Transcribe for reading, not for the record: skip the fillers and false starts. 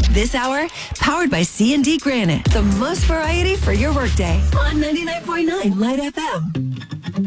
This hour, powered by C&D Granite. The most variety for your workday on 99.9 Light FM.